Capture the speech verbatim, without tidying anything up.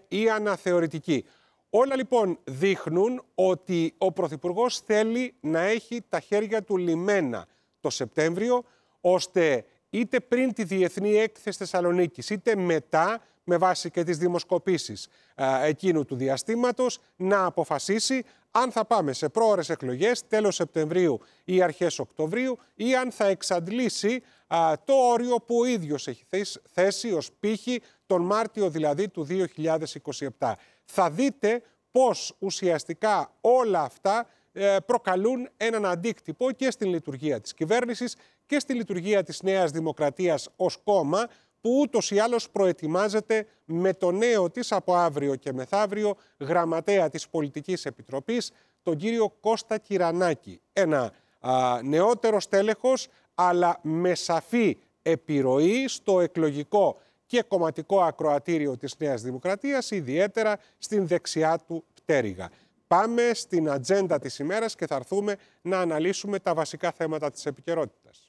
η αναθεωρητική. Όλα λοιπόν δείχνουν ότι ο Πρωθυπουργός θέλει να έχει τα χέρια του λυμμένα το Σεπτέμβριο, ώστε είτε πριν τη Διεθνή Έκθεση Θεσσαλονίκης, είτε μετά, με βάση και τις δημοσκοπήσεις α, εκείνου του διαστήματος, να αποφασίσει αν θα πάμε σε πρόωρες εκλογές τέλος Σεπτεμβρίου ή αρχές Οκτωβρίου, ή αν θα εξαντλήσει α, το όριο που ο ίδιος έχει θέσει ως πύχη τον Μάρτιο δηλαδή του δύο χιλιάδες είκοσι επτά. Θα δείτε πώς ουσιαστικά όλα αυτά ε, προκαλούν έναν αντίκτυπο και στην λειτουργία της κυβέρνησης και στη λειτουργία της Νέας Δημοκρατίας ως κόμμα, που ούτως ή άλλως προετοιμάζεται με το νέο της από αύριο και μεθαύριο γραμματέα της Πολιτικής Επιτροπής, τον κύριο Κώστα Κυρανάκη. Ένα α, νεότερο στέλεχος, αλλά με σαφή επιρροή στο εκλογικό και κομματικό ακροατήριο της Νέας Δημοκρατίας, ιδιαίτερα στην δεξιά του πτέρυγα. Πάμε στην ατζέντα της ημέρας και θα έρθουμε να αναλύσουμε τα βασικά θέματα της επικαιρότητας.